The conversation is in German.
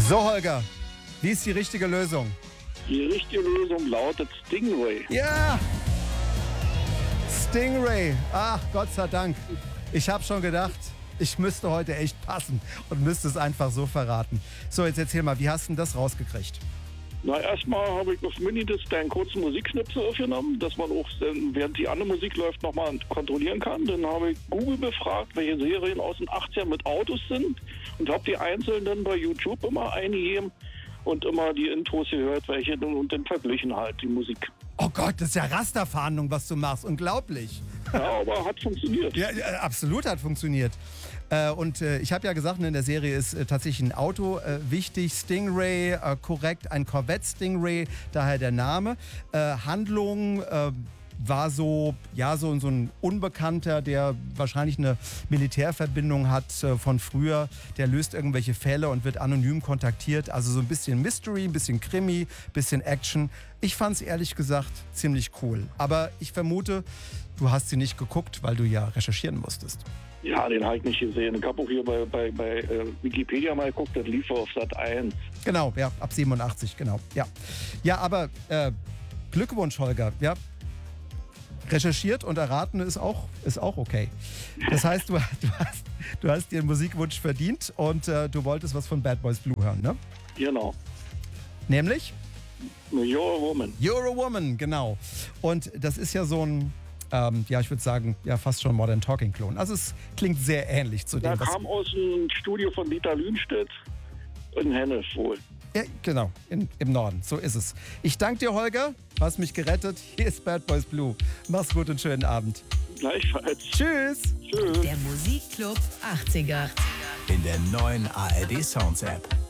So, Holger, wie ist die richtige Lösung? Die richtige Lösung lautet Stingray. Ja! Stingray. Ach, Gott sei Dank. Ich habe schon gedacht, ich müsste heute echt passen und müsste es einfach so verraten. So, jetzt erzähl mal, wie hast du denn das rausgekriegt? Na, erstmal habe ich auf Minidisc einen kurzen Musikschnipsel aufgenommen, dass man auch, während die andere Musik läuft, nochmal kontrollieren kann. Dann habe ich Google befragt, welche Serien aus den 80ern mit Autos sind und habe die einzeln dann bei YouTube immer eingegeben und immer die Intros gehört, welche und dann verglichen halt die Musik. Oh Gott, das ist ja Rasterfahndung, was du machst. Unglaublich. Ja, aber hat funktioniert. Ja, absolut hat funktioniert. Und ich habe ja gesagt, in der Serie ist tatsächlich ein Auto wichtig. Stingray, korrekt, ein Corvette Stingray, daher der Name. Handlung war so ein Unbekannter, der wahrscheinlich eine Militärverbindung hat von früher. Der löst irgendwelche Fälle und wird anonym kontaktiert. Also so ein bisschen Mystery, ein bisschen Krimi, ein bisschen Action. Ich fand es ehrlich gesagt ziemlich cool. Aber ich vermute, du hast sie nicht geguckt, weil du ja recherchieren musstest. Ja, den habe ich nicht gesehen. Ich habe auch hier bei Wikipedia mal geguckt, das lief auf Sat 1. Genau, ja, ab 87, genau. Ja, aber Glückwunsch, Holger. Ja, recherchiert und erraten ist auch okay. Das heißt, du hast dir einen Musikwunsch verdient und du wolltest was von Bad Boys Blue hören, ne? Genau. Nämlich? You're a Woman. You're a Woman, genau. Und das ist ja so ein, ich würde sagen, ja fast schon Modern Talking-Klon. Also es klingt sehr ähnlich zu dem, was... kam aus dem Studio von Dieter Lühnstedt in Hennef wohl. Ja, genau, im Norden, so ist es. Ich danke dir, Holger, du hast mich gerettet. Hier ist Bad Boys Blue. Mach's gut und schönen Abend. Gleichfalls. Tschüss. Tschüss. Der Musikclub 80er. In der neuen ARD Sounds App.